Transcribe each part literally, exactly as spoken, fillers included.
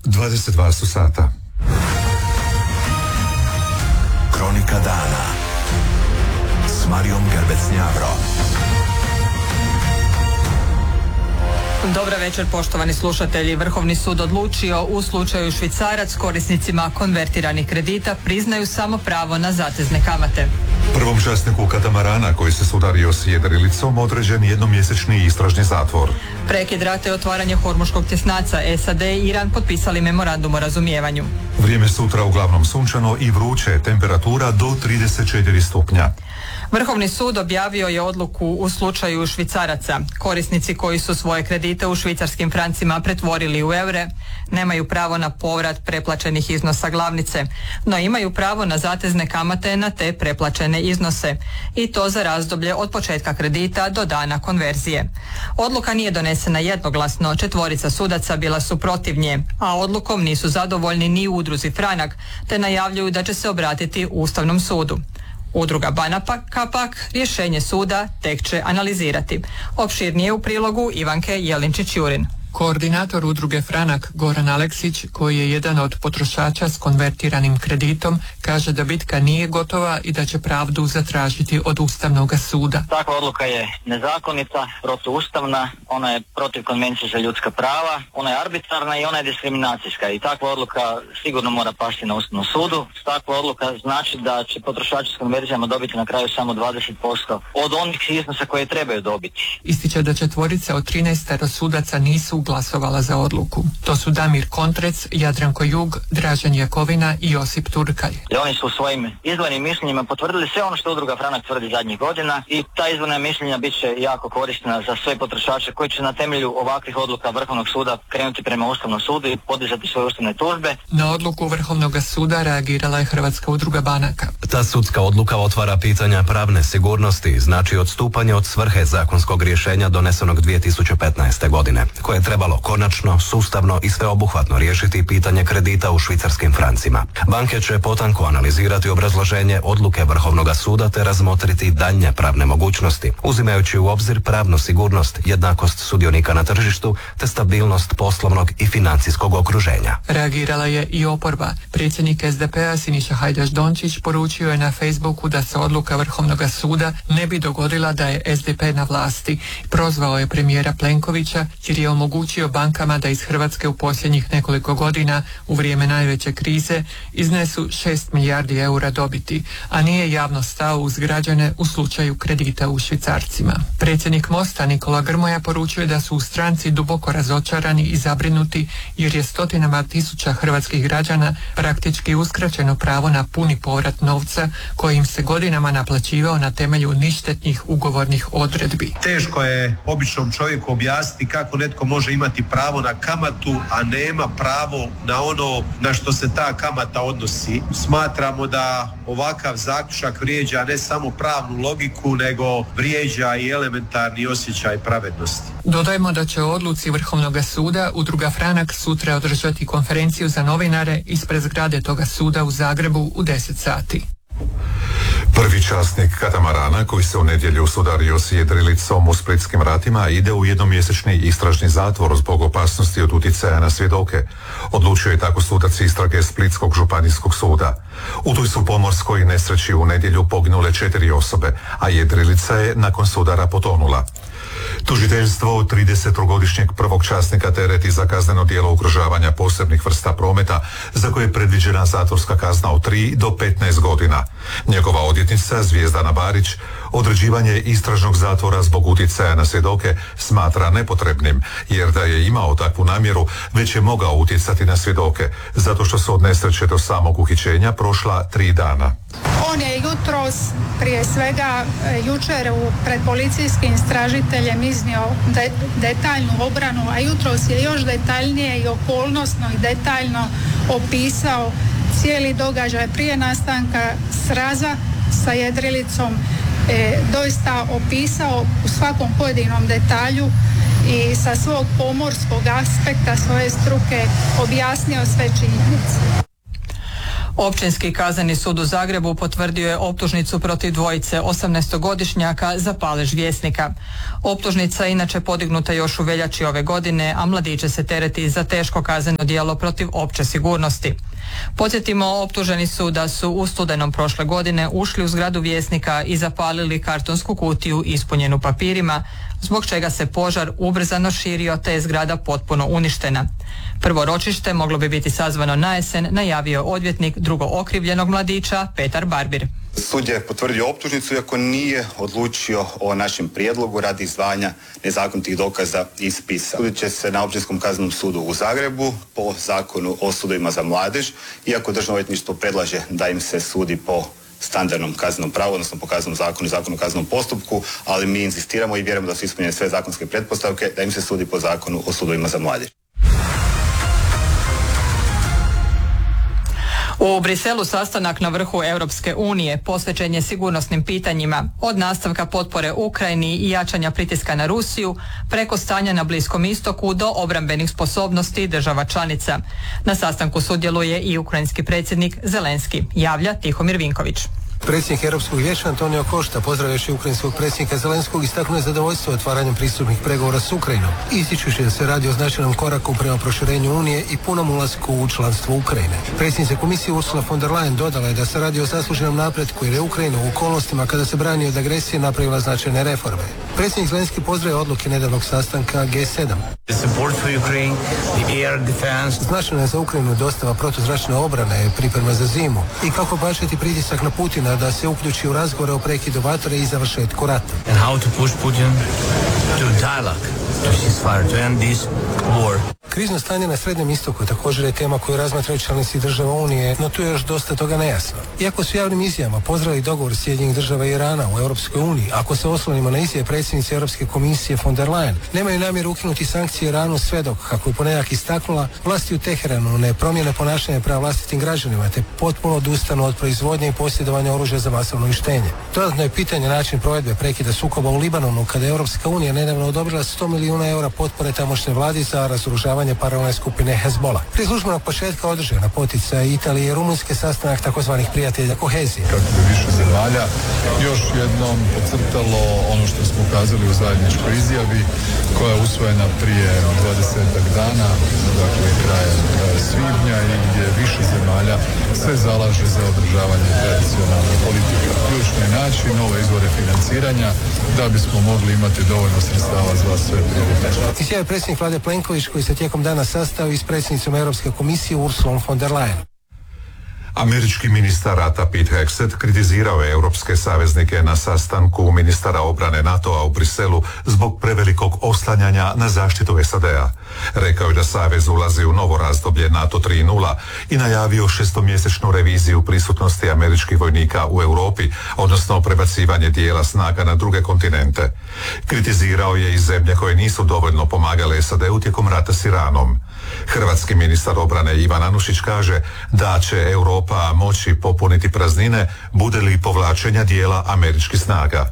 dvadeset dva su sata. Kronika dana s Marijom Gerbec-Njavro. Dobra večer, poštovani slušatelji. Vrhovni sud odlučio u slučaju Švicarac korisnicima konvertiranih kredita priznaju samo pravo na zatezne kamate. Prvom časniku katamarana koji se sudario s jedrilicom određen jednomjesečni istražni zatvor. Prekid rata i otvaranje hormuškog tjesnaca. S A D i Iran potpisali memorandum o razumijevanju. Vrijeme sutra uglavnom sunčano i vruće, temperatura do trideset četiri stupnja. Vrhovni sud objavio je odluku u slučaju Švicaraca. Korisnici koji su svoje kredite u švicarskim francima pretvorili u eure nemaju pravo na povrat preplaćenih iznosa glavnice, no imaju pravo na zatezne kamate na te preplaćene iznose i to za razdoblje od početka kredita do dana konverzije. Odluka nije donesena jednoglasno, četvorica sudaca bila su protiv nje, a odlukom nisu zadovoljni ni u udruzi Franak, te najavljuju da će se obratiti Ustavnom sudu. Udruga Banaka pak rješenje suda tek će analizirati. Opširnije u prilogu Ivanke Jelinčić-Jurin. Koordinator udruge Franak Goran Aleksić, koji je jedan od potrošača s konvertiranim kreditom, kaže da bitka nije gotova i da će pravdu zatražiti od Ustavnog suda. Takva odluka je nezakonita, protuustavna, ona je protiv Konvencije za ljudska prava, ona je arbitrarna i ona je diskriminacijska i takva odluka sigurno mora pasti na Ustavnom sudu. Takva odluka znači da će potrošači s konverzijama dobiti na kraju samo dvadeset posto od onih iznosa koje trebaju dobiti. Ističe da četvorica od trinaest sudaca nisu glasovala za odluku. To su Damir Kontrec, Jadranko Jug, Dražen Jakovina i Josip Turkalj. I oni su u svojim izdvojenim mišljenjima potvrdili sve ono što udruga Franak tvrdi zadnjih godina i ta izdvojena mišljenja bit će jako korisna za sve potrošače koji će na temelju ovakvih odluka Vrhovnog suda krenuti prema Ustavnom sudu i podizati svoje ustavne tužbe. Na odluku Vrhovnog suda reagirala je Hrvatska udruga banaka. Ta sudska odluka otvara pitanja pravne sigurnosti, znači odstupanje od svrhe zakonskog rješenja donesenog dvije tisuće petnaeste. godine, koje je trebalo konačno, sustavno i sveobuhvatno riješiti pitanje kredita u švicarskim francima. Banke će potanko analizirati obrazloženje odluke Vrhovnog suda te razmotriti daljnje pravne mogućnosti, uzimajući u obzir pravnu sigurnost, jednakost sudionika na tržištu te stabilnost poslovnog i financijskog okruženja. Reagirala je i oporba. Predsjednik S D P-a Siniša Hajdaš Dončić poručio je na Facebooku da se odluka Vrhovnog suda ne bi dogodila da je S D P na vlasti. Prozvao je premijera Plenkovića jer je omogućio bankama da iz Hrvatske u posljednjih nekoliko godina u vrijeme najveće krize iznesu šest milijardi eura dobiti, a nije javno stao uz građane u slučaju kredita u švicarcima. Predsjednik Mosta Nikola Grmoja poručuje da su u stranci duboko razočarani i zabrinuti jer je stotinama tisuća hrvatskih građana praktički uskraćeno pravo na puni povrat novca koji im se godinama naplaćivao na temelju ništetnih ugovornih odredbi. Teško je običnom čovjeku objasniti kako netko može imati pravo na kamatu, a nema pravo na ono na što se ta kamata odnosi. Smatramo da ovakav zaključak vrijeđa ne samo pravnu logiku, nego vrijeđa i elementarni osjećaj pravednosti. Dodajmo da će o odluci Vrhovnog suda udruga Franak sutra održati konferenciju za novinare ispred zgrade toga suda u Zagrebu u deset sati. Prvi časnik katamarana koji se u nedjelju sudario s jedrilicom u splitskim ratima ide u jednomjesečni istražni zatvor zbog opasnosti od utjecaja na svjedoke. Odlučio je tako sudac istrage Splitskog županijskog suda. U toj su pomorskoj nesreći u nedjelju poginule četiri osobe, a jedrilica je nakon sudara potonula. Tužiteljstvo tridesetogodišnjeg prvog časnika tereti za kazneno djelo ugrožavanja posebnih vrsta prometa za koje je predviđena zatvorska kazna od tri do petnaest godina. Njegova odvjetnica Zvijezdana Barić određivanje istražnog zatvora zbog utjecaja na svjedoke smatra nepotrebnim, jer da je imao takvu namjeru već je mogao utjecati na svjedoke, zato što su od nesreće do samog uhićenja prošla tri dana. On je jutros, prije svega jučer pred policijskim istražiteljem iznio de, detaljnu obranu, a jutros je još detaljnije i okolnosno i detaljno opisao cijeli događaj prije nastanka sraza sa jedrilicom, e, doista opisao u svakom pojedinom detalju i sa svog pomorskog aspekta svoje struke objasnio sve činjenice. Općinski kazneni sud u Zagrebu potvrdio je optužnicu protiv dvojice osamnaestogodišnjaka za palež Vjesnika. Optužnica je inače podignuta još u veljači ove godine, a mladiće se tereti za teško kazneno djelo protiv opće sigurnosti. Podsjetimo, optuženi su da su u studenom prošle godine ušli u zgradu Vjesnika i zapalili kartonsku kutiju ispunjenu papirima, zbog čega se požar ubrzano širio te je zgrada potpuno uništena. Prvo ročište moglo bi biti sazvano na jesen, najavio odvjetnik drugo okrivljenog mladića Petar Barbir. Sud je potvrdio optužnicu iako nije odlučio o našem prijedlogu radi izdvajanja nezakonitih dokaza iz spisa. Sudit će se na Općinskom kaznenom sudu u Zagrebu po zakonu o sudovima za mladež, iako Državno odvjetništvo predlaže da im se sudi po standardnom kaznenom pravu, odnosno po kaznenom zakonu i zakonu o kaznenom postupku, ali mi insistiramo i vjerujemo da su ispunjene sve zakonske pretpostavke da im se sudi po zakonu o sudovima za mladež. U Briselu sastanak na vrhu Europske unije posvećen je sigurnosnim pitanjima, od nastavka potpore Ukrajini i jačanja pritiska na Rusiju, preko stanja na Bliskom istoku do obrambenih sposobnosti država članica. Na sastanku sudjeluje i ukrajinski predsjednik Zelenski, javlja Tihomir Vinković. Predsjednik Europskog vijeća Antonio Košta pozdravljajući ukrajinskog predsjednika Zelenskog istaknuo je zadovoljstvo otvaranjem pristupnih pregovora s Ukrajinom, ističući da se radi o značajnom koraku prema proširenju Unije i punom ulasku u članstvo Ukrajine. Predsjednica komisije Ursula von der Leyen dodala je da se radi o zasluženom napretku jer je Ukrajina u okolnostima kada se brani od agresije napravila značajne reforme. Predsjednik Zelenski pozdravlja odluke nedavnog sastanka G sedam. Značajna je za Ukrajinu dostava protuzračne obrane, priprema za zimu i kako pojačati pritisak na Putina da se uključi u razgovore o prekidu vatre i završetku rata. And how to push Putin to dialogue, to ceasefire, to end this war. Krizno stanje na Srednjem istoku također je tema koju razmatraju članici država Unije, no tu je još dosta toga nejasno. Iako su javnim izjavama pozdravili dogovor Sjedinjenih država i Irana u Europskoj uniji, ako se oslonimo na izjave predsjednice Europske komisije von der Leyen, nemaju namjeru ukinuti sankcije Iranu sve dok, kako je ponedjeljak istaknula, vlasti u Teheranu ne promijene ponašanje prema vlastitim građanima te potpuno odustanu od proizvodnje i posjedovanja oružja za masovno uništenje. Dodatno je pitanje način provedbe prekida sukoba u Libanonu kada je Europska unija nedavno odobrila sto milijuna eura potpore tamošnje vladi za razoružavanje paralelne skupine Hezbollah. Prije službenog početka održan na poticaj Italije i Rumunjske sastanak takozvanih prijatelja kohezije. Kako bi više zemalja još jednom podcrtalo ono što smo ukazali u zajedničkoj izjavi koja je usvojena prije dvadesetak dana, dakle krajem svibnja i gdje više zemalja se zalaže za održavanje tradicionalne politike. Ključno je naći nove izvore financiranja da bismo mogli imati dovoljno sredstava za sve prioritete. Izjavio predsjednik vlade Plenković koji se tijekom dana sastao i s predsjednicom Europske komisije Ursulom von der Leyen. Američki ministar rata Pete Hegseth kritizirao je europske saveznike na sastanku ministara obrane NATO-a u Briselu zbog prevelikog oslanjanja na zaštitu S A D-a. Rekao je da savez ulazi u novo razdoblje NATO tri nula i najavio šestomjesečnu reviziju prisutnosti američkih vojnika u Europi, odnosno prebacivanje dijela snaga na druge kontinente. Kritizirao je i zemlje koje nisu dovoljno pomagale S A D-u tijekom rata s Iranom. Hrvatski ministar obrane Ivan Anušić kaže da će Europa moći popuniti praznine bude li povlačenja dijela američkih snaga.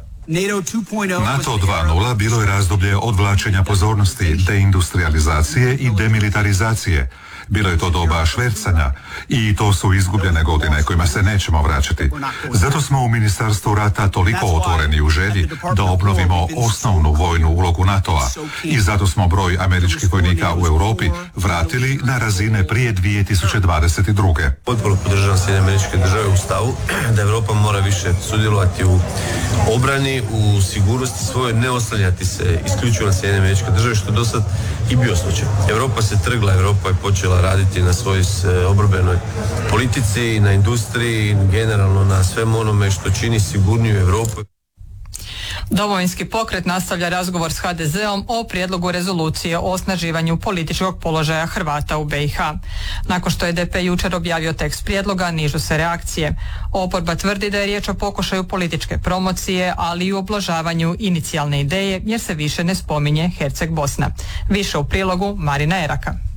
NATO dva nula bilo je razdoblje odvlačenja pozornosti, deindustrializacije i demilitarizacije. Bilo je to doba švercanja i to su izgubljene godine kojima se nećemo vraćati. Zato smo u Ministarstvu rata toliko otvoreni u želji da obnovimo osnovnu vojnu ulogu NATO-a i zato smo broj američkih vojnika u Europi vratili na razine prije dvije tisuće dvadeset druge. Potpuno podržavam Sjedinjene Američke Države u stavu da Europa mora više sudjelovati u obrani, u sigurnosti svojoj, ne oslanjati se isključivo na Sjedinjene Američke Države, što do sad i bio slučaj. Europa se trgla, Europa je počela raditi na svojoj obrambenoj politici, na industriji, generalno na svemu onome što čini sigurniju Europu. Domovinski pokret nastavlja razgovor s H D Z-om o prijedlogu rezolucije o osnaživanju političkog položaja Hrvata u B i H. Nakon što je D P jučer objavio tekst prijedloga, nižu se reakcije. Oporba tvrdi da je riječ o pokušaju političke promocije, ali i u ublažavanju inicijalne ideje, jer se više ne spominje Herceg Bosna. Više u prilogu Marina Eraka.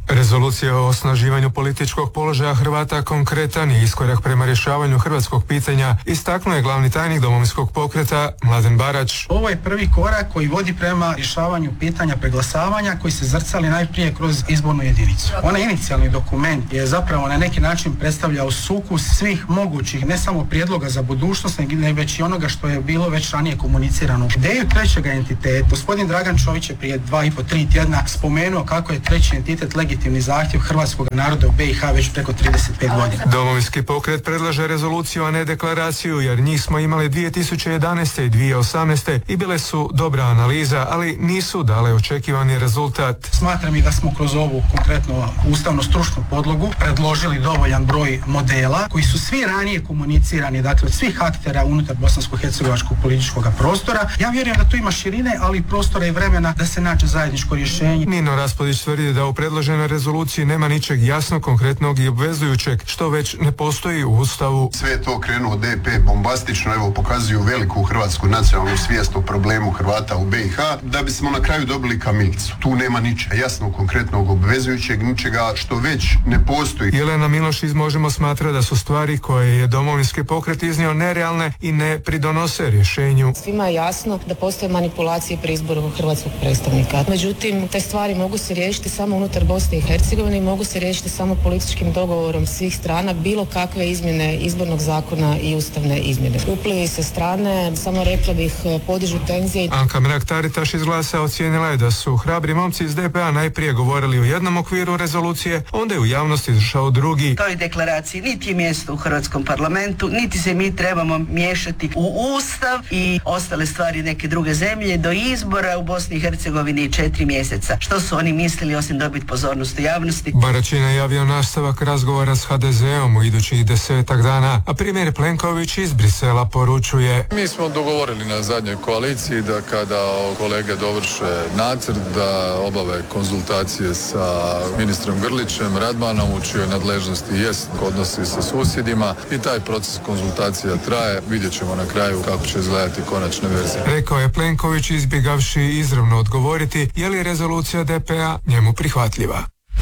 Rezolucija o osnaživanju političkog položaja Hrvata konkretan je iskorak prema rješavanju hrvatskog pitanja, istaknuo je glavni tajnik Domovinskog pokreta Mladen Barać. Ovo je prvi korak koji vodi prema rješavanju pitanja preglasavanja koji se zrcali najprije kroz izbornu jedinicu. Onaj inicijalni dokument je zapravo na neki način predstavljao sukus svih mogućih, ne samo prijedloga za budućnost, nego već i onoga što je bilo već ranije komunicirano. Ideju trećeg entiteta, gospodin Dragan Čović je prije dva i po, tri tjedna spomenuo kako je treći entitet legitimni zahtjev hrvatskog naroda u B i H već preko trideset pet godina. Domovinski pokret predlaže rezoluciju, a ne deklaraciju, jer njih smo imali dvije tisuće jedanaeste i dvije tisuće osamnaeste i bile su dobra analiza, ali nisu dale očekivani rezultat. Smatram i da smo kroz ovu konkretno ustavno stručnu podlogu predložili dovoljan broj modela koji su svi ranije komunicirani, dakle od svih aktera unutar bosansko-hercegovačkog političkog prostora. Ja vjerujem da tu ima širine, ali i prostora i vremena da se nađe zajedničko rješenje. Nino Raspudić tvrdi da u predloženoj rezoluciji nema ničeg jasno, konkretnog i obvezujućeg, što već ne postoji u Ustavu. Sve je to krenuo D P bombastično, evo pokazuju veliku hrvatsku nacionalnu svijest o problemu Hrvata u B i H, da bismo na kraju dobili kamilicu. Tu nema ničega jasnog, konkretnog, obvezujućeg, ničega što već ne postoji. Jelena Miloš iz Možemo smatra da su stvari koje je Domovinski pokret iznio nerealne i ne pridonose rješenju. Svima je jasno da postoje manipulacije pri izboru hrvatskog predstavnika. Međutim, te stvari mogu se riješiti samo unutar Bosne i Hercegovine i mogu se riješiti samo političkim dogovorom svih strana, bilo kakve izmjene izbornog zakona i ustavne izmjene. Uplivi sa strane, samo rekla bih, podižu tenzije. Anka Mrak-Taritaš iz Glasa ocijenila je da su hrabri momci iz D P A najprije govorili u jednom okviru rezolucije, onda je u javnosti izašao drugi. Toj deklaraciji niti je mjesto u Hrvatskom parlamentu, niti se mi trebamo miješati u Ustav i ostale stvari neke druge zemlje. Do izbora u Bosni i Hercegovini četiri mjeseca. Što su oni mislili osim dobiti pozornost u javnosti? Barać je najavio nastavak razgovora s H D Z-om u idućih desetak dana, a premijer Plenković iz Brisela poručuje: Mi smo dogovorili na zadnjoj koaliciji da kada kolege dovrše nacrt da obave konzultacije sa ministrom Grlićem, Radmanom, u čijoj nadležnosti jest odnosi sa susjedima, i taj proces konzultacija traje. Vidjet ćemo na kraju kako će izgledati konačna verzija. Rekao je Plenković, izbjegavši izravno odgovoriti je li rezolucija D P A njemu prihvatljiva.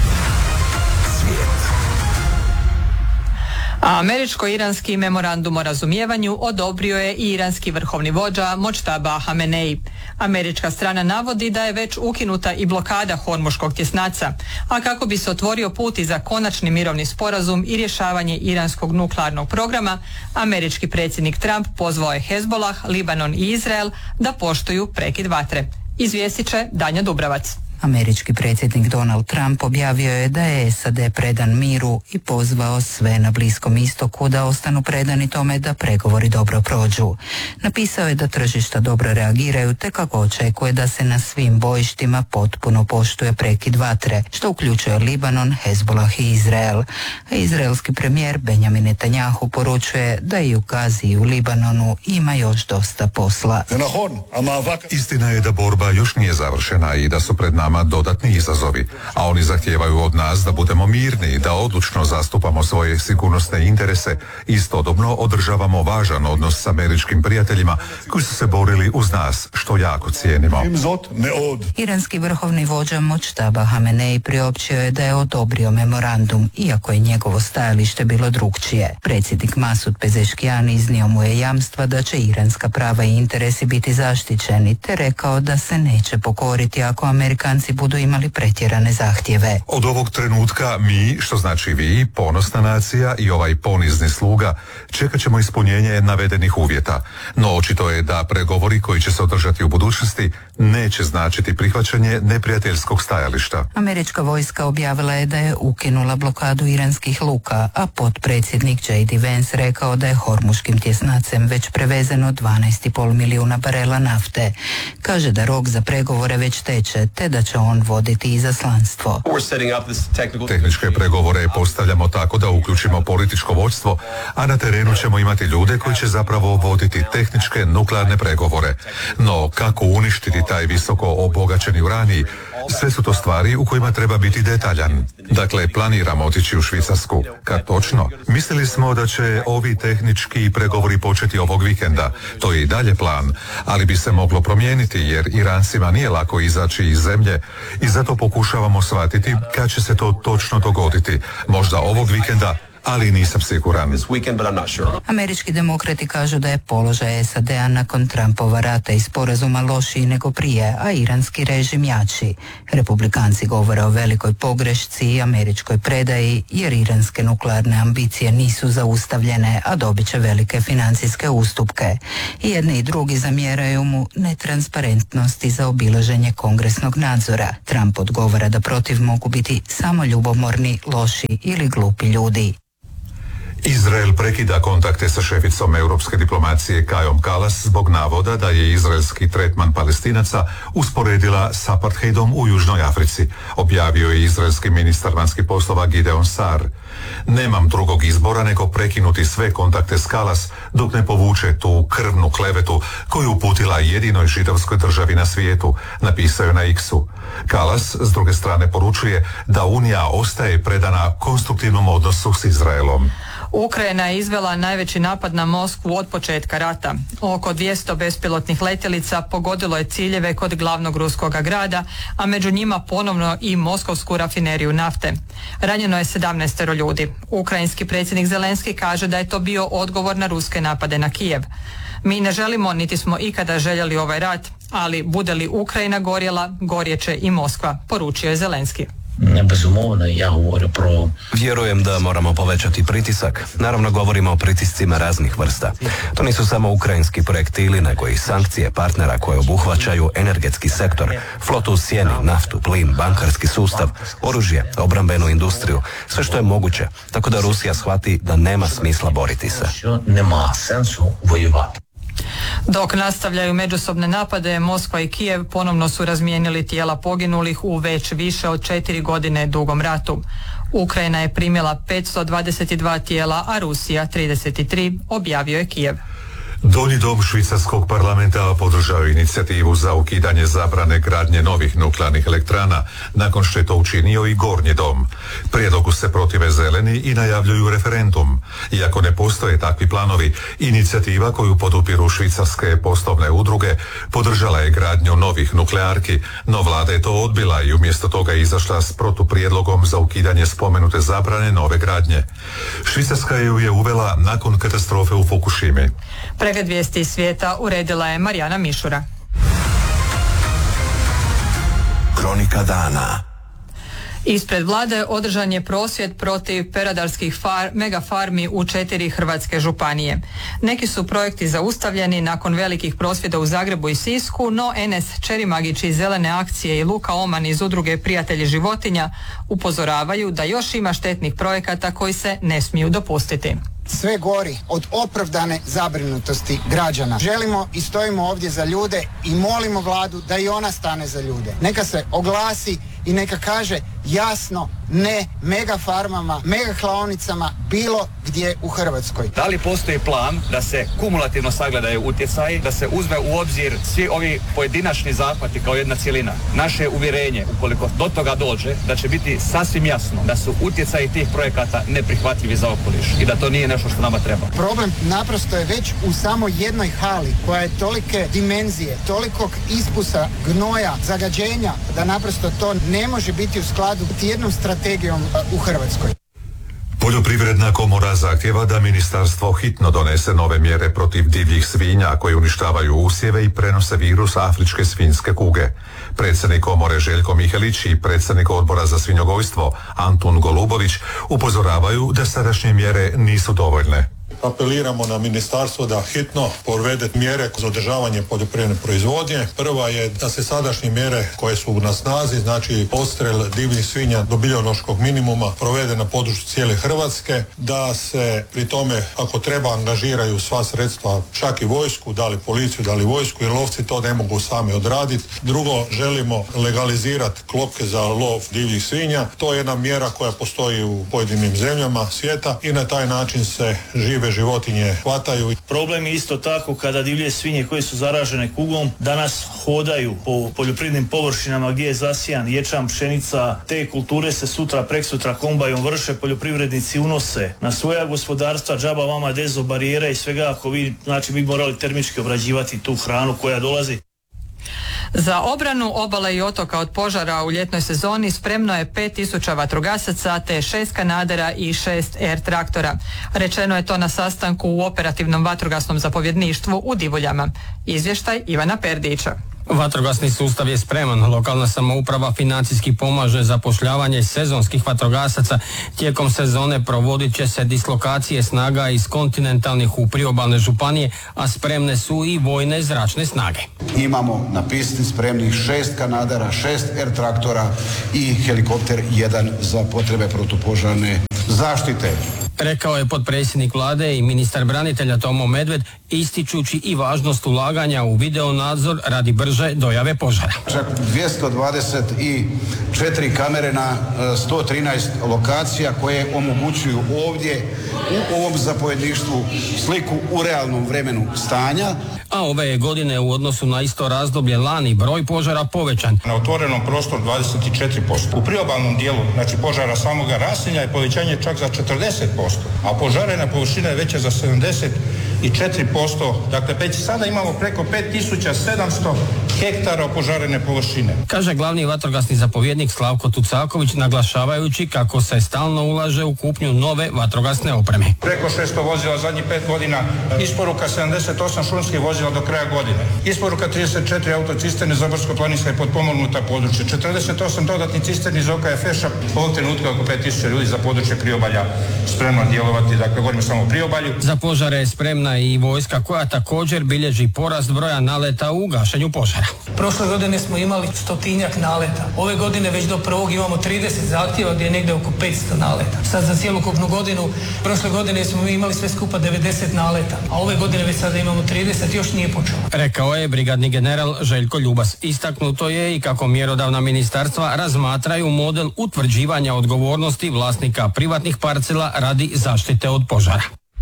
A američko-iranski memorandum o razumijevanju odobrio je i iranski vrhovni vođa Močtaba Hamenei. Američka strana navodi da je već ukinuta i blokada Hormuškog tjesnaca, a kako bi se otvorio put i za konačni mirovni sporazum i rješavanje iranskog nuklearnog programa, američki predsjednik Trump pozvao je Hezbolah, Libanon i Izrael da poštuju prekid vatre. Izvijestit će Danja Dubravac. Američki predsjednik Donald Trump objavio je da je S A D predan miru i pozvao sve na Bliskom istoku da ostanu predani tome da pregovori dobro prođu. Napisao je da tržišta dobro reagiraju te kako očekuje da se na svim bojištima potpuno poštuje prekid vatre, što uključuje Libanon, Hezbolah i Izrael. A izraelski premijer Benjamin Netanjahu poručuje da i u Gazi i u Libanonu ima još dosta posla. Istina je da borba još nije završena i da su pred nama dodatni izazovi, a oni zahtijevaju od nas da budemo mirni i da odlučno zastupamo svoje sigurnosne interese i istodobno održavamo važan odnos s američkim prijateljima koji su se borili uz nas, što jako cijenimo. Iranski vrhovni vođa Močtaba Hamenei priopćio je da je odobrio memorandum, iako je njegovo stajalište bilo drukčije. Predsjednik Masud Pezeškijan iznio mu je jamstva da će iranska prava i interesi biti zaštićeni, te rekao da se neće pokoriti ako Amerikanci budu imali pretjerane zahtjeve. Od ovog trenutka mi, što znači vi, ponosna nacija i ovaj ponizni sluga, čekat ćemo ispunjenje navedenih uvjeta. No očito je da pregovori koji će se održati u budućnosti neće značiti prihvaćanje neprijateljskog stajališta. Američka vojska objavila je da je ukinula blokadu iranskih luka, a potpredsjednik J D Vance rekao da je Hormuškim tjesnacem već prevezeno dvanaest i pol milijuna barela nafte. Kaže da rok za pregovore već teče, te da će on voditi izaslanstvo. Tehničke pregovore postavljamo tako da uključimo političko vodstvo, a na terenu ćemo imati ljude koji će zapravo voditi tehničke nuklearne pregovore. No kako uništiti taj visoko obogaćeni uranij, Sve su to stvari u kojima treba biti detaljan. Dakle, planiramo otići u Švicarsku. Kad točno? Mislili smo da će ovi tehnički pregovori početi ovog vikenda. To je i dalje plan, ali bi se moglo promijeniti jer Irancima nije lako izaći iz zemlje i zato pokušavamo shvatiti kad će se to točno dogoditi. Možda ovog vikenda, ali nisam siguran. Američki demokrati kažu da je položaj S A D-a nakon Trumpova rata i sporazuma lošiji nego prije, a iranski režim jači. Republikanci govore o velikoj pogrešci i američkoj predaji jer iranske nuklearne ambicije nisu zaustavljene, a dobit će velike financijske ustupke. I jedni i drugi zamjeraju mu netransparentnost i zaobilaženje kongresnog nadzora. Trump odgovara da protiv mogu biti samo ljubomorni, loši ili glupi ljudi. Izrael prekida kontakte sa šeficom europske diplomacije Kajom Kalas zbog navoda da je izraelski tretman Palestinaca usporedila s apartheidom u Južnoj Africi, objavio je izraelski ministar vanjskih poslova Gideon Sar. Nemam drugog izbora nego prekinuti sve kontakte s Kalas dok ne povuče tu krvnu klevetu koju uputila jedinoj židovskoj državi na svijetu, napisao je na X-u. Kalas s druge strane poručuje da Unija ostaje predana konstruktivnom odnosu s Izraelom. Ukrajina je izvela najveći napad na Moskvu od početka rata. Oko dvjesto bespilotnih letjelica pogodilo je ciljeve kod glavnog ruskog grada, a među njima ponovno i moskovsku rafineriju nafte. Ranjeno je sedamnaest ljudi. Ukrajinski predsjednik Zelenski kaže da je to bio odgovor na ruske napade na Kijev. Mi ne želimo, niti smo ikada željeli ovaj rat, ali bude li Ukrajina gorjela, gorjeće i Moskva, poručio je Zelenski. Bezumovno, ja govorim pro... Vjerujem da moramo povećati pritisak. Naravno govorimo o pritiscima raznih vrsta. To nisu samo ukrajinski projektili, nego i sankcije partnera koje obuhvaćaju energetski sektor, flotu u sjeni, naftu, plin, bankarski sustav, oružje, obrambenu industriju, sve što je moguće. Tako da Rusija shvati da nema smisla boriti se. Nema sensu vojevati. Dok nastavljaju međusobne napade, Moskva i Kijev ponovno su razmijenili tijela poginulih u već više od četiri godine dugom ratu. Ukrajina je primila petsto dvadeset dva tijela, a Rusija trideset tri, objavio je Kijev. Donji dom švicarskog parlamenta podržao inicijativu za ukidanje zabrane gradnje novih nuklearnih elektrana, nakon što je to učinio i gornji dom. Prijedlogu se protive zeleni i najavljuju referendum. Iako ne postoje takvi planovi, inicijativa koju podupiru švicarske poslovne udruge podržala je gradnju novih nuklearki, no vlada je to odbila i umjesto toga izašla s protuprijedlogom za ukidanje spomenute zabrane nove gradnje. Švicarska ju je uvela nakon katastrofe u Fukushimi. Pregled vijesti iz svijeta uredila je Marijana Mišura. Kronika dana. Ispred vlade održan je prosvjed protiv peradarskih far, megafarmi u četiri hrvatske županije. Neki su projekti zaustavljeni nakon velikih prosvjeda u Zagrebu i Sisku, no Enes Čerimagić iz Zelene akcije i Luka Oman iz udruge Prijatelji životinja upozoravaju da još ima štetnih projekata koji se ne smiju dopustiti. Sve gori od opravdane zabrinutosti građana. Želimo i stojimo ovdje za ljude i molimo vladu da i ona stane za ljude. Neka se oglasi i neka kaže jasno ne mega farmama, mega klaonicama bilo gdje u Hrvatskoj. Da li postoji plan da se kumulativno sagledaju utjecaji, da se uzme u obzir svi ovi pojedinačni zahvati kao jedna cjelina? Naše je uvjerenje, ukoliko do toga dođe, da će biti sasvim jasno da su utjecaji tih projekata neprihvatljivi za okoliš i da to nije nešto što nama treba. Problem naprosto je već u samo jednoj hali koja je tolike dimenzije, tolikog ispusa, gnoja, zagađenja, da naprosto to ne može biti u skladu s jednom strategijom u Hrvatskoj. Poljoprivredna komora zahtjeva da ministarstvo hitno donese nove mjere protiv divljih svinja koje uništavaju usjeve i prenose virus afričke svinjske kuge. Predsjednik komore Željko Mihelić i predsjednik odbora za svinjogojstvo Antun Golubović upozoravaju da sadašnje mjere nisu dovoljne. Apeliramo na ministarstvo da hitno provede mjere za održavanje poljoprivredne proizvodnje. Prva je da se sadašnje mjere koje su na snazi, znači odstrel divljih svinja do biološkog minimuma, provede na području cijele Hrvatske, da se pri tome ako treba angažiraju sva sredstva, čak i vojsku, da li policiju, da li vojsku, jer lovci to ne mogu sami odraditi. Drugo, želimo legalizirati klopke za lov divljih svinja. To je jedna mjera koja postoji u pojedinim zemljama svijeta i na taj način se živi žive životinje hvataju. Problem je isto tako kada divlje svinje koje su zaražene kugom danas hodaju po poljoprivrednim površinama gdje je zasijan ječam, pšenica, te kulture se sutra, preksutra kombajom vrše, poljoprivrednici unose na svoja gospodarstva, džaba vama dezo barijera i svega ako vi, znači bi morali termički obrađivati tu hranu koja dolazi. Za obranu obale i otoka od požara u ljetnoj sezoni spremno je pet tisuća vatrogasaca te šest kanadera i šest er traktora. Rečeno je to na sastanku u operativnom vatrogasnom zapovjedništvu u Divuljama. Izvještaj Ivana Perdića. Vatrogasni sustav je spreman. Lokalna samouprava financijski pomaže zapošljavanje sezonskih vatrogasaca. Tijekom sezone provodit će se dislokacije snaga iz kontinentalnih u priobalne županije, a spremne su i vojne zračne snage. Imamo na pisti spremnih šest kanadera, šest er traktora i helikopter jedan za potrebe protupožarne zaštite. Rekao je potpredsjednik vlade i ministar branitelja Tomo Medved, ističući i važnost ulaganja u video nadzor radi brže dojave požara. Čak dvjesto dvadeset četiri kamere na sto trinaest lokacija koje omogućuju ovdje u ovom zapovjedništvu sliku u realnom vremenu stanja. A ove je godine u odnosu na isto razdoblje lani broj požara povećan. Na otvorenom prostoru dvadeset četiri posto. U priobalnom dijelu, znači požara samoga raselja je povećanje čak za četrdeset posto, a požarena površina je veća za sedamdeset četiri posto. Dakle, već sada imamo preko pet tisuća sedamsto hektara opožarene površine. Kaže glavni vatrogasni zapovjednik Slavko Tucaković, naglašavajući kako se stalno ulaže u kupnju nove vatrogasne opreme. Preko šesto vozila zadnjih pet godina, isporuka sedamdeset osam šumskih vozila do kraja godine, isporuka trideset četiri autocisterne za brdsko-planinska i potpomognuta područja, četrdeset osam dodatnih cisterni iz O K F Š-a, u ovom trenutku oko pet tisuća ljudi za područje priobalja spremno djelovati, dakle govorimo samo o priobalju. Za požare je spremna i vojska koja također bilježi porast broja naleta u gašenju požara. Prošle godine smo imali stotinjak naleta. Ove godine već do prvog imamo trideset zahtjeva gdje je negdje oko petsto naleta. Sad za cjelokupnu godinu, prošle godine smo imali sve skupa devedeset naleta, a ove godine već sada imamo trideset, još nije počelo. Rekao je brigadni general Željko Ljubas. Istaknuto je i kako mjerodavna ministarstva razmatraju model utvrđivanja odgovornosti vlasnika privatnih parcela radi zaštite od požara.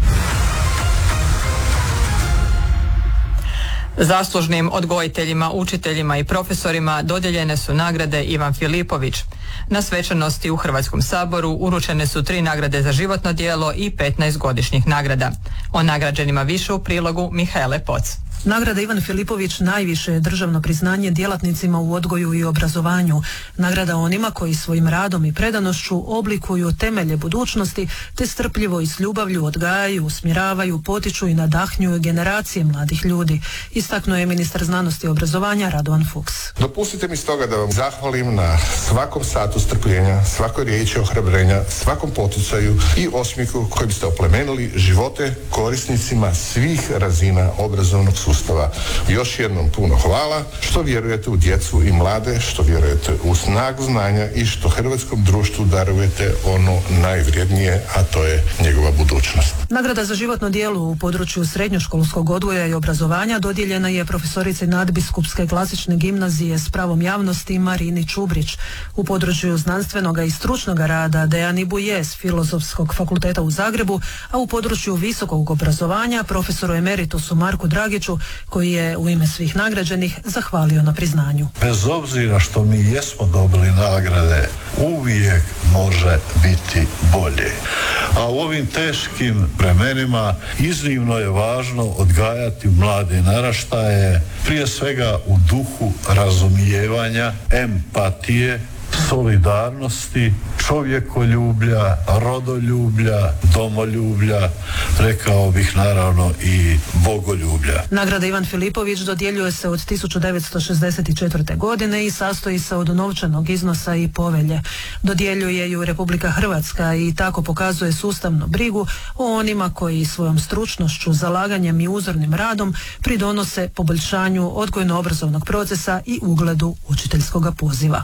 Zaslužnim odgojiteljima, učiteljima i profesorima dodijeljene su nagrade Ivan Filipović. Na svečanosti u Hrvatskom saboru uručene su tri nagrade za životno djelo i petnaest godišnjih nagrada. O nagrađenima više u prilogu Mihaele Poc. Nagrada Ivan Filipović najviše je državno priznanje djelatnicima u odgoju i obrazovanju. Nagrada onima koji svojim radom i predanošću oblikuju temelje budućnosti te strpljivo i s ljubavlju odgajaju, usmjeravaju, potiču i nadahnjuju generacije mladih ljudi. Istaknuo je ministar znanosti i obrazovanja Radovan Fuchs. Dopustite mi stoga da vam zahvalim na svakom satu strpljenja, svakoj riječi ohrabrenja, svakom poticaju i osmijehu kojim ste oplemenili živote korisnicima svih razina obrazovnog sustava. Još jednom puno hvala što vjerujete u djecu i mlade, što vjerujete u snagu znanja i što hrvatskom društvu darujete ono najvrijednije, a to je njegova budućnost. Nagrada za životno djelo u području srednjoškolskog odgoja i obrazovanja dodijeljena je profesorici nadbiskupske klasične gimnazije s pravom javnosti Marini Čubrić. U području znanstvenog i stručnog rada Dejani Buje s Filozofskog fakulteta u Zagrebu, a u području visokog obrazovanja profesoru emeritusu Marku Dragiću, koji je u ime svih nagrađenih zahvalio na priznanju. Bez obzira što mi jesmo dobili nagrade, uvijek može biti bolje. A u ovim teškim vremenima iznimno je važno odgajati mlade naraštaje, prije svega u duhu razumijevanja, empatije, solidarnosti, čovjekoljublja, rodoljublja, domoljublja, rekao bih naravno i bogoljublja. Nagrada Ivan Filipović dodjeljuje se od tisuću devetsto šezdeset četvrte. godine i sastoji se od novčanog iznosa i povelje. Dodjeljuje ju Republika Hrvatska i tako pokazuje sustavnu brigu o onima koji svojom stručnošću, zalaganjem i uzornim radom pridonose poboljšanju odgojno-obrazovnog procesa i ugledu učiteljskoga poziva.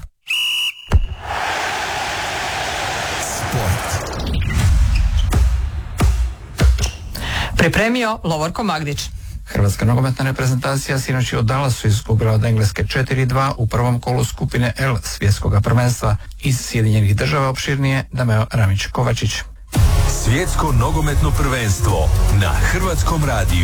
Pripremio Lovorko Magdić. Hrvatska nogometna reprezentacija sinoć je odala Svjetsku grad Engleske četiri dva u prvom kolu skupine L svjetskog prvenstva. Iz Sjedinjenih država opširnije Dameo Ramić Kovačić. Svjetsko nogometno prvenstvo na Hrvatskom radiju.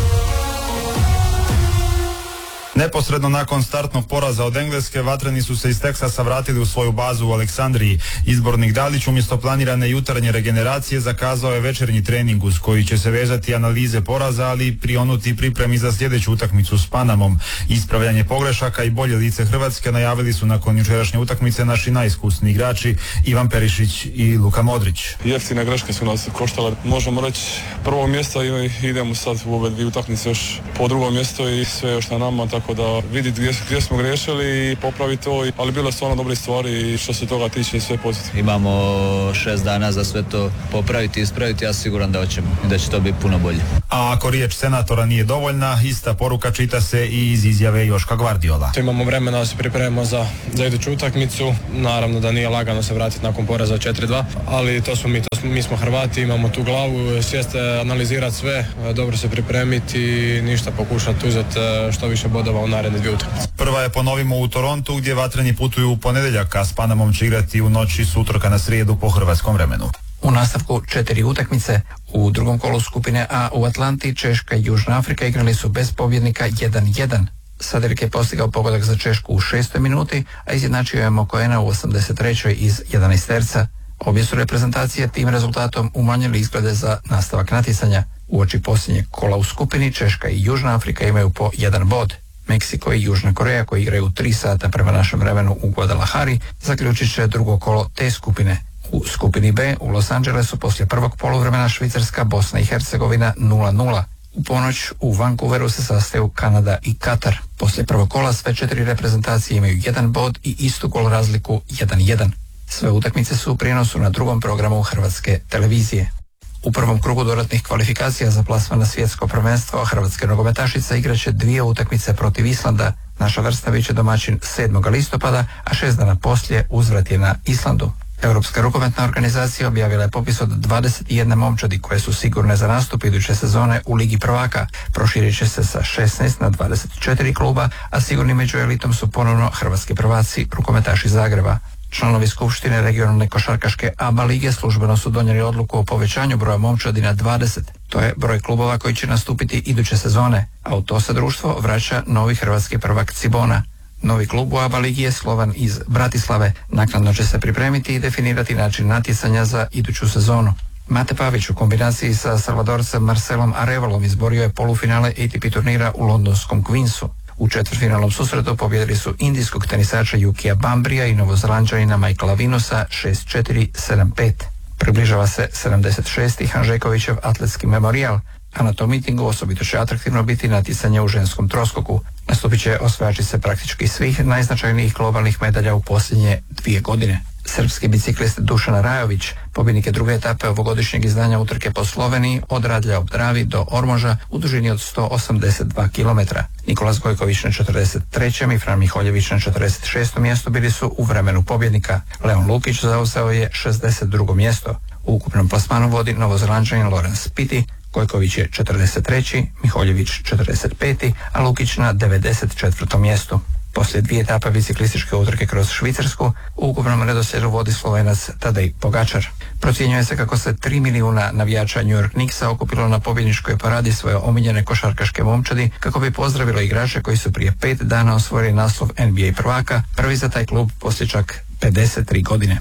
Neposredno nakon startnog poraza od Engleske, vatreni su se iz Teksasa vratili u svoju bazu u Aleksandriji. Izbornik Dalić umjesto planirane jutarnje regeneracije zakazao je večernji trening uz koji će se vezati analize poraza, ali i prionuti pripremi za sljedeću utakmicu s Panamom. Ispravljanje pogrešaka i bolje lice Hrvatske najavili su nakon jučerašnje utakmice naši najiskusniji igrači Ivan Perišić i Luka Modrić. Jeftine greške su nas koštale. Možemo reći prvo mjesto i idemo sad u ove dvije utakmice još po drugo mjesto i sve još na nama, tako da vidjeti gdje, gdje smo grešili i popraviti to, ali bilo je stvarno dobre stvari i što se toga tiče sve pozitivno. Imamo šest dana za sve to popraviti i ispraviti, ja siguran da hoćemo i da će to biti puno bolje. A ako riječ senatora nije dovoljna, ista poruka čita se i iz izjave Joška Gvardiola. Imamo vremena da se pripremimo za, za iduću utakmicu, naravno da nije lagano se vratiti nakon poraza četiri dva, ali to smo mi, to smo, mi smo Hrvati, imamo tu glavu, sjeste, analizirati sve, dobro se pripremiti i ništa pokušati uzeti što više bodova u naredne dvije utakmice. Prva je ponovimo u Torontu gdje vatreni putuju u ponedjeljak, a s Panamom će igrati u noći s utorka na srijedu po hrvatskom vremenu. U nastavku četiri utakmice. U drugom kolu skupine A u Atlanti Češka i Južna Afrika igrali su bez pobjednika jedan jedan. Sadirk je postigao pogodak za Češku u šestoj minuti, a izjednačio je Mokoena u osamdeset trećoj iz jedanaesterca. Obje su reprezentacije tim rezultatom umanjili izglede za nastavak natjecanja. Uoči posljednjeg kola u skupini Češka i Južna Afrika imaju po jedan bod. Meksiko i Južna Koreja, koji igraju u tri sata prema našem vremenu u Guadalajari, zaključit će drugo kolo te skupine. U skupini B u Los Angelesu poslije prvog poluvremena Švicarska, Bosna i Hercegovina nula nula. U ponoć u Vancouveru se sastaju Kanada i Katar. Poslije prvog kola sve četiri reprezentacije imaju jedan bod i istu gol razliku jedan jedan. Sve utakmice su u prijenosu na drugom programu Hrvatske televizije. U prvom krugu dodatnih kvalifikacija za plasman na svjetsko prvenstvo hrvatske nogometašice igraće dvije utakmice protiv Islanda. Naša vrsta bit će domaćin sedmog listopada, a šest dana poslije uzvrat je na Islandu. Europska rukometna organizacija objavila je popis od dvadeset jedne momčadi koje su sigurne za nastup iduće sezone u Ligi prvaka. Proširit će se sa šesnaest na dvadeset četiri kluba, a sigurni među elitom su ponovno hrvatski prvaci, rukometaši Zagreba. Članovi Skupštine regionalne košarkaške A B A lige službeno su donijeli odluku o povećanju broja momčadi na dvadeset. To je broj klubova koji će nastupiti iduće sezone, a u to se društvo vraća novi hrvatski prvak Cibona. Novi klub u A B A ligi je Slovan iz Bratislave. Naknadno će se pripremiti i definirati način natjecanja za iduću sezonu. Mate Pavić u kombinaciji sa Salvadorcem Marcelom Arevalom izborio je polufinale A T P turnira u londonskom Queensu. U četvrtfinalnom susretu pobjedili su indijskog tenisača Yukija Bambrija i novozelanđanina Michaela Vinusa šest četiri sedam pet. Približava se sedamdeset šesti Hanžekovićev atletski memorijal, a na tom mitingu osobito će atraktivno biti natjecanje u ženskom troskoku. Nastupit će osvajačice praktički svih najznačajnijih globalnih medalja u posljednje dvije godine. Srpski biciklist Dušan Rajović, pobjednik je druge etape ovogodišnjeg izdanja utrke po Sloveniji od Radlja ob Dravi do Ormoža u dužini od sto osamdeset dva kilometra. Nikolas Gojković na četrdeset trećem i Fran Miholjević na četrdeset šestom mjestu bili su u vremenu pobjednika. Leon Lukić zauzeo je šezdeset drugo mjesto. U ukupnom plasmanu vodi novozelanđanin Lorenz Pitti, Gojković je četrdeset treći, Miholjević četrdeset peti, a Lukić na devedeset četvrtom mjestu. Poslije dvije etape biciklističke utrke kroz Švicarsku, u ukupnom redoslijedu vodi Slovenac Tadej Pogačar. Procjenjuje se kako se tri milijuna navijača New York Knicksa okupilo na pobjedničkoj paradi svoje omiljene košarkaške momčadi kako bi pozdravilo igrače koji su prije pet dana osvojili naslov N B A prvaka, prvi za taj klub poslije čak pedeset tri godine.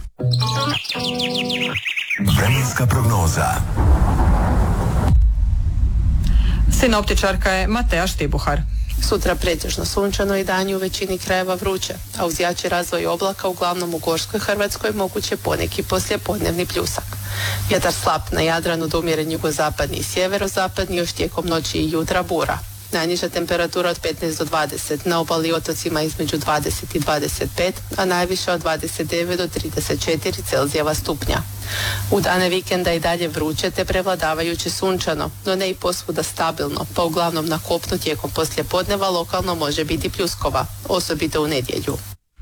Vremenska prognoza. Sinoptičarka je Mateja Štibuhar. Sutra pretežno sunčano i dan je u većini krajeva vruće, a uz jači razvoj oblaka uglavnom u Gorskoj Hrvatskoj moguće poneki poslijepodnevni pljusak. Vjetar slab na Jadranu do umjeren jugozapadni i sjeverozapadni, još tijekom noći i jutra bura. Najniža temperatura od petnaest do dvadeset, na obali i otocima između dvadeset i dvadeset pet, a najviša od dvadeset devet do trideset četiri Celzijeva stupnja. U dane vikenda i dalje vruće te prevladavajuće sunčano, no ne i posvuda stabilno, pa uglavnom na kopnu tijekom poslijepodneva lokalno može biti pljuskova, osobito u nedjelju.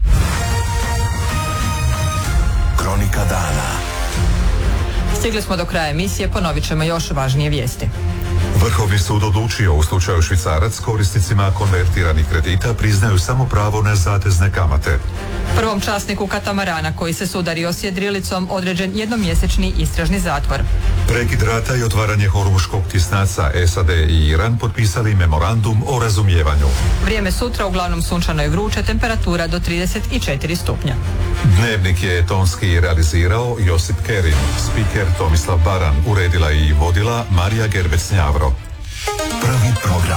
Kronika dana. Stigli smo do kraja emisije, ponovit ćemo još važnije vijesti. Vrhovni sud odlučio u slučaju švicarac korisnicima konvertiranih kredita priznaju samo pravo na zatezne kamate. Prvom časniku katamarana koji se sudario s jedrilicom određen jednomjesečni istražni zatvor. Prekid rata i otvaranje Hormuškog tisnaca S A D i Iran potpisali memorandum o razumijevanju. Vrijeme sutra uglavnom sunčano i vruće, temperatura do trideset četiri stupnja. Dnevnik je tonski realizirao Josip Kerin, spiker Tomislav Baran, uredila i vodila Marija Gerbec-Njavro. Prvi program.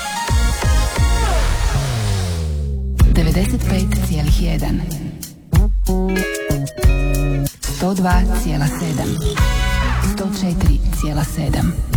devedeset pet zarez jedan sto dva zarez sedam sto četiri zarez sedam